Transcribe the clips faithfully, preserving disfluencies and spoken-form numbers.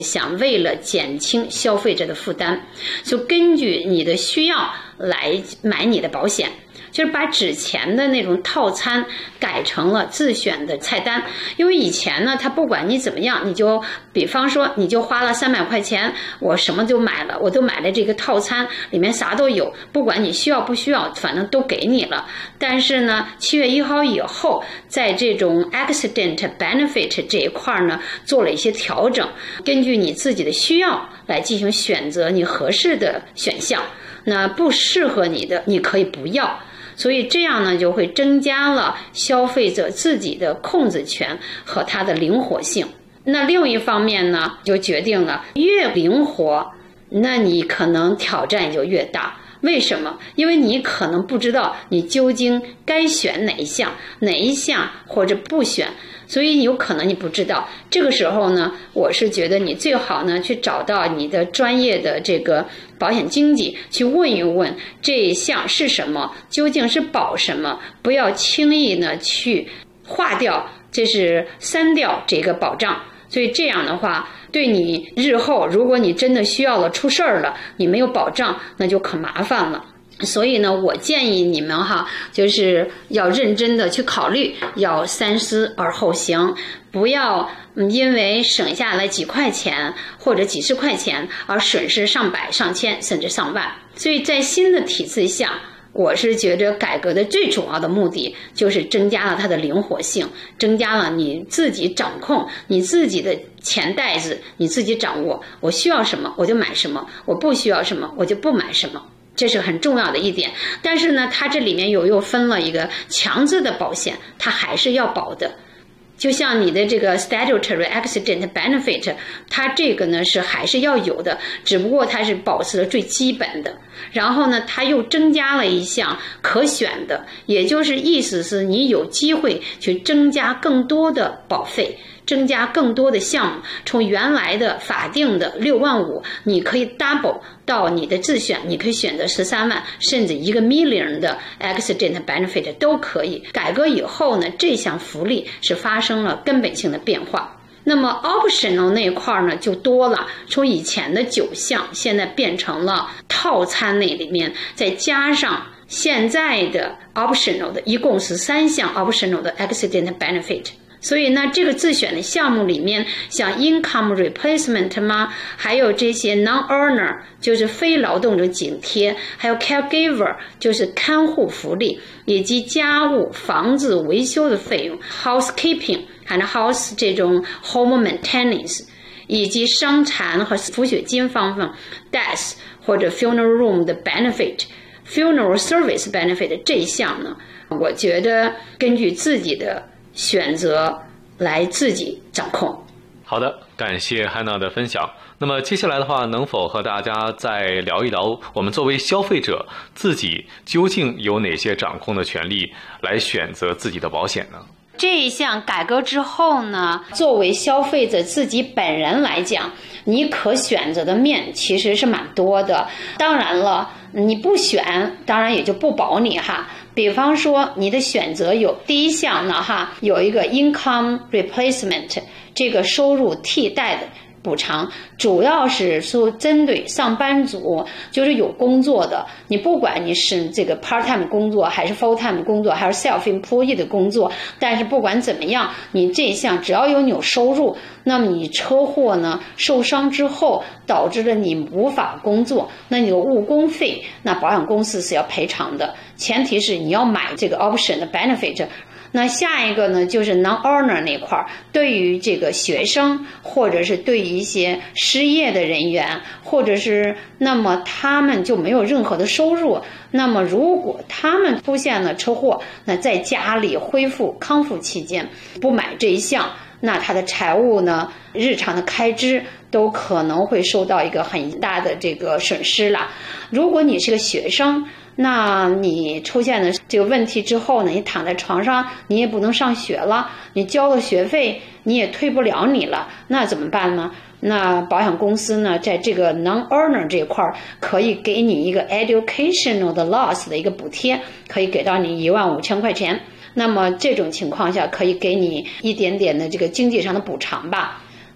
想为了减轻消费者的负担，就根据你的需要来买你的保险。就是把之前的那种套餐改成了自选的菜单，因为以前呢，他不管你怎么样，你就比方说你就花了三百块钱，我什么就买了，我都买了这个套餐，里面啥都有，不管你需要不需要，反正都给你了。但是呢，七月一号以后，在这种 accident benefit 这一块呢，做了一些调整，根据你自己的需要来进行选择你合适的选项，那不适合你的，你可以不要。所以这样呢，就会增加了消费者自己的控制权和它的灵活性。那另一方面呢，就决定了越灵活，那你可能挑战也就越大。为什么？因为你可能不知道你究竟该选哪一项，哪一项或者不选，所以有可能你不知道。这个时候呢，我是觉得你最好呢去找到你的专业的这个保险经纪去问一问这一项是什么，究竟是保什么，不要轻易呢去划掉，这是删掉这个保障。所以这样的话，对你日后如果你真的需要了，出事儿了，你没有保障，那就可麻烦了。所以呢，我建议你们哈，就是要认真的去考虑，要三思而后行，不要因为省下来几块钱或者几十块钱而损失上百、上千甚至上万。所以在新的体制下，我是觉得改革的最主要的目的就是增加了它的灵活性，增加了你自己掌控你自己的钱袋子，你自己掌握，我需要什么我就买什么，我不需要什么我就不买什么，这是很重要的一点。但是呢，它这里面有又分了一个强制的保险，它还是要保的。就像你的这个 statutory accident benefit， 它这个呢是还是要有的，只不过它是保持了最基本的。然后呢，它又增加了一项可选的，也就是意思是你有机会去增加更多的保费，增加更多的项目，从原来的法定的六万五，你可以 double 到你的自选，你可以选择十三万，甚至一个 million 的 accident benefit 都可以。改革以后呢，这项福利是发生了根本性的变化。那么 optional 那一块呢就多了，从以前的九项现在变成了套餐那里面再加上现在的 optional 的，一共是三项 optional 的 accident benefit。所以呢，这个自选的项目里面，像 income replacement 吗？还有这些 non-earner， 就是非劳动者津贴，还有 caregiver， 就是看护福利，以及家务、房子维修的费用 ，housekeeping， 还有 house 这种 home maintenance， 以及伤残和抚恤金方面 death 或者 funeral room 的 benefit。funeral service benefit 这一项呢，我觉得根据自己的选择来自己掌控。 好的，感谢汉娜的分享。那么接下来的话，能否和大家再聊一聊我们作为消费者自己究竟有哪些掌控的权利来选择自己的保险呢？ 这一项改革之后呢，作为消费者自己本人来讲，你可选择的面其实是蛮多的。当然了，你不选，当然也就不保你哈。比方说你的选择有第一项呢哈，有一个 income replacement， 这个收入替代的补偿，主要是说针对上班族，就是有工作的，你不管你是这个 part time 工作还是 full time 工作还是 self employed 的工作，但是不管怎么样，你这一项只要有你有收入，那么你车祸呢受伤之后导致了你无法工作，那你的误工费，那保险公司是要赔偿的，前提是你要买这个 option 的 benefit。那下一个呢，就是 non-earner 那块儿，对于这个学生，或者是对于一些失业的人员，或者是那么他们就没有任何的收入，那么如果他们出现了车祸，那在家里恢复康复期间不买这一项，那他的财务呢，日常的开支都可能会受到一个很大的这个损失了。如果你是个学生，那你出现了这个问题之后呢，你躺在床上，你也不能上学了，你交了学费你也退不了你了，那怎么办呢？那保险公司呢，在这个 non-earner 这块可以给你一个 educational 的 loss 的一个补贴，可以给到你一万五千块钱。那么这种情况下可以给你一点点的这个经济上的补偿吧。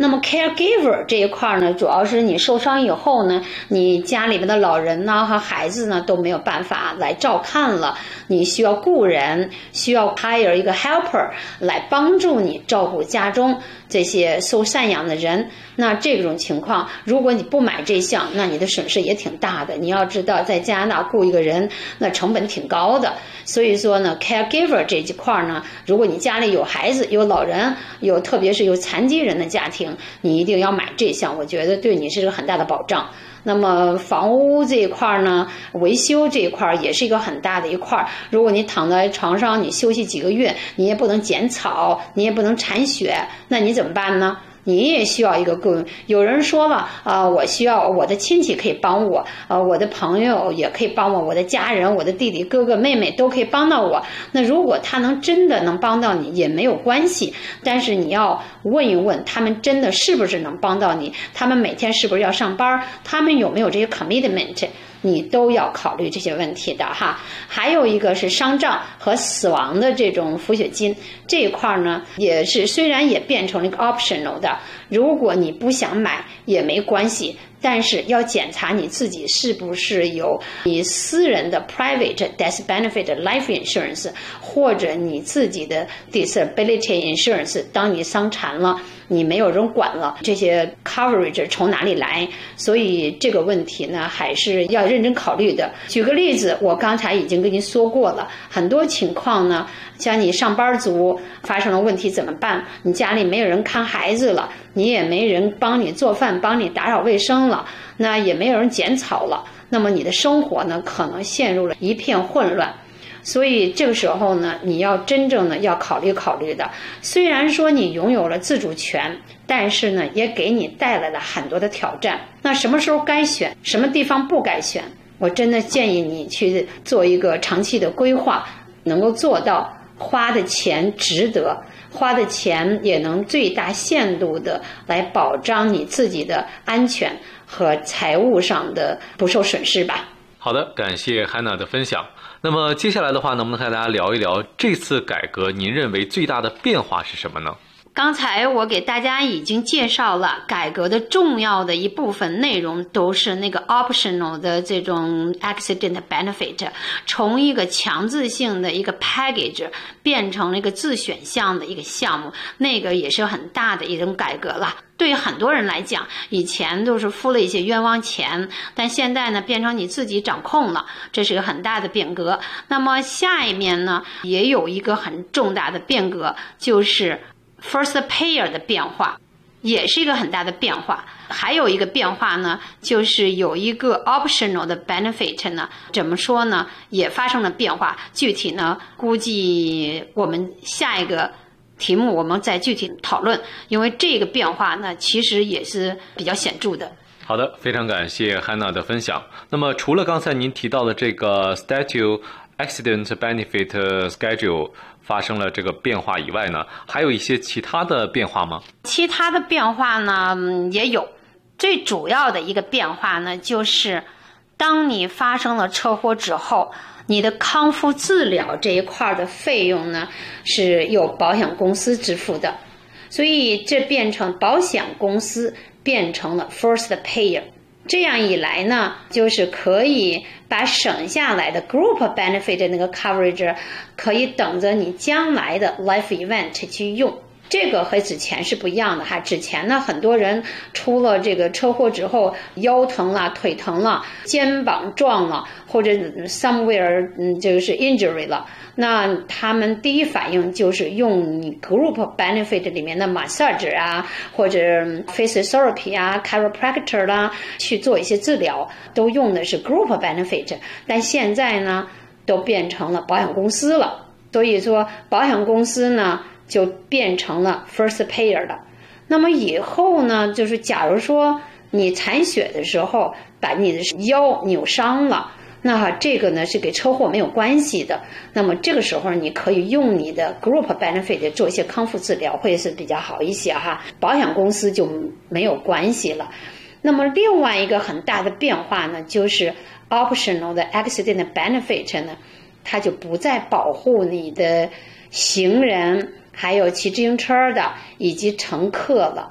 那么 caregiver 这一块呢，主要是你受伤以后呢，你家里面的老人呢和孩子呢都没有办法来照看了，你需要雇人，需要 hire 一个 helper 来帮助你照顾家中这些受赡养的人。那这种情况，如果你不买这项，那你的损失也挺大的。你要知道，在加拿大雇一个人，那成本挺高的。所以说呢 ，caregiver 这一块呢，如果你家里有孩子、有老人、有特别是有残疾人的家庭，你一定要买这项，我觉得对你是个很大的保障。那么房屋这一块呢，维修这一块也是一个很大的一块。如果你躺在床上，你休息几个月，你也不能剪草，你也不能铲雪，那你怎么办呢？你也需要一个顾问。有人说了，啊、呃，我需要我的亲戚可以帮我，呃，我的朋友也可以帮我，我的家人、我的弟弟、哥哥、妹妹都可以帮到我。那如果他能真的能帮到你，也没有关系。但是你要问一问，他们真的是不是能帮到你？他们每天是不是要上班？他们有没有这些 commitment？你都要考虑这些问题的哈。还有一个是伤障和死亡的这种抚恤金这一块呢，也是虽然也变成了一个 optional 的，如果你不想买也没关系，但是要检查你自己是不是有你私人的 private death benefit life insurance 或者你自己的 disability insurance， 当你伤残了，你没有人管了，这些 coverage 从哪里来？所以这个问题呢，还是要认真考虑的。举个例子，我刚才已经跟您说过了，很多情况呢，像你上班族发生了问题怎么办？你家里没有人看孩子了，你也没人帮你做饭，帮你打扫卫生了，那也没有人剪草了，那么你的生活呢，可能陷入了一片混乱。所以这个时候呢，你要真正的要考虑考虑的，虽然说你拥有了自主权，但是呢，也给你带来了很多的挑战。那什么时候该选，什么地方不该选，我真的建议你去做一个长期的规划，能够做到花的钱值得，花的钱也能最大限度的来保障你自己的安全和财务上的不受损失吧。 好的，感谢 Hannah 的分享。那么接下来的话，能不能和大家聊一聊这次改革您认为最大的变化是什么呢？ 刚才我给大家已经介绍了改革的重要的一部分内容，都是那个 optional 的这种 accident benefit， 从一个强制性的一个 package 变成了一个自选项的一个项目，那个也是很大的一种改革了。对于很多人来讲，以前都是付了一些冤枉钱，但现在呢，变成你自己掌控了，这是一个很大的变革。那么下一面呢，也有一个很重大的变革，就是 first payer 的变化，也是一个很大的变化。还有一个变化呢，就是有一个 optional 的 benefit 呢，怎么说呢，也发生了变化。具体呢，估计我们下一个题目我们再具体讨论，因为这个变化呢，其实也是比较显著的。 好的，非常感谢 Hannah 的分享。那么除了刚才您提到的这个 Statute Accident Benefit Schedule 发生了这个变化以外呢，还有一些其他的变化吗？ 其他的变化呢，也有。最主要的一个变化呢，就是当你发生了车祸之后，你的康复治疗这一块的费用呢，是由保险公司支付的，所以这变成保险公司变成了 first payer。这样一来呢，就是可以把省下来的 group benefit 的那个 coverage 可以等着你将来的 life event 去用。这个和之前是不一样的哈，之前呢，很多人出了这个车祸之后，腰疼了、腿疼了、肩膀撞了，或者 somewhere 嗯就是 injury 了，那他们第一反应就是用你 group benefit 里面的 massage 啊，或者 physiotherapy 啊 chiropractor 啦，去做一些治疗，都用的是 group benefit。但现在呢，都变成了保险公司了，所以说保险公司呢，就变成了 first payer 了。那么以后呢，就是假如说你铲雪的时候把你的腰扭伤了，那这个呢是跟车祸没有关系的，那么这个时候你可以用你的 group benefit 做一些康复治疗，会是比较好一些哈，保险公司就没有关系了。那么另外一个很大的变化呢，就是 optional 的 accident benefit 呢，它就不再保护你的行人，还有骑自行车的以及乘客了。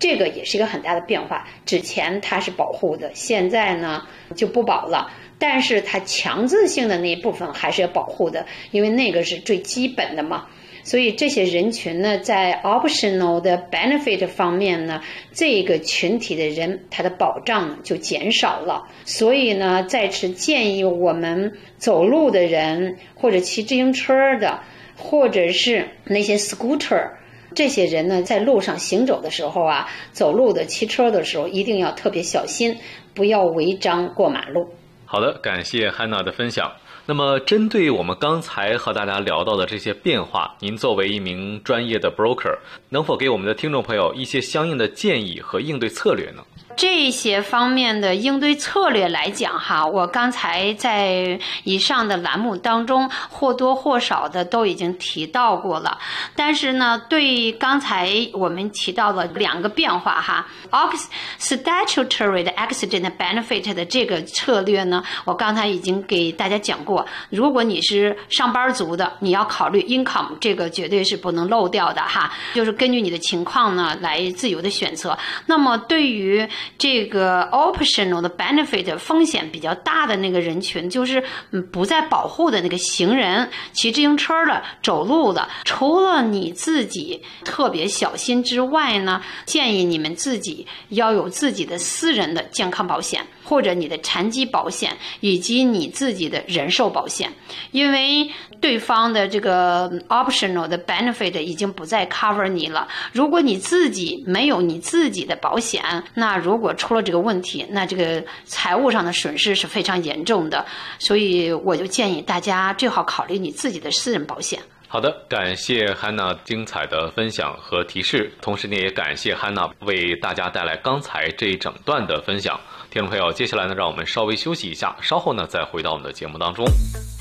这个也是一个很大的变化。之前它是保护的，现在呢就不保了。但是它强制性的那一部分还是要保护的，因为那个是最基本的嘛。所以这些人群呢，在 optional 的 benefit 方面呢，这个群体的人他的保障呢就减少了。所以呢，在此建议我们走路的人，或者骑自行车的，或者是那些 scooter。这些人呢，在路上行走的时候啊，走路的、骑车的时候，一定要特别小心，不要违章过马路。 好的，感谢汉娜的分享。那么针对我们刚才和大家聊到的这些变化，您作为一名专业的 broker， 能否给我们的听众朋友一些相应的建议和应对策略呢？ 这些方面的应对策略来讲哈，我刚才在以上的栏目当中或多或少的都已经提到过了。但是呢，对刚才我们提到的两个变化哈 ，statutory 的 accident benefit 的这个策略呢，我刚才已经给大家讲过。如果你是上班族的，你要考虑 income， 这个绝对是不能漏掉的哈，就是根据你的情况呢来自由的选择。那么对于这个 optional 的 benefit 风险比较大的那个人群，就是不再保护的那个行人、骑自行车的、走路的，除了你自己特别小心之外呢，建议你们自己要有自己的私人的健康保险，或者你的残疾保险，以及你自己的人寿保险。因为对方的这个 optional 的 benefit 已经不再 cover 你了。如果你自己没有你自己的保险，那如果出了这个问题，那这个财务上的损失是非常严重的。所以我就建议大家最好考虑你自己的私人保险。 好的，感谢汉娜精彩的分享和提示，同时呢也感谢汉娜为大家带来刚才这一整段的分享。听众朋友，接下来呢让我们稍微休息一下，稍后呢再回到我们的节目当中。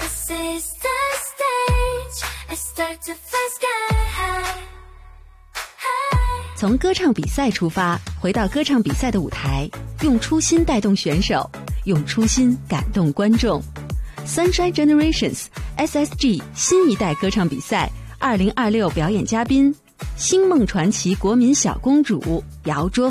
从歌唱比赛出发，回到歌唱比赛的舞台，用初心带动选手，用初心感动观众。Sunshine Generations S S G 新一代歌唱比赛二零二六表演嘉宾：星梦传奇国民小公主姚卓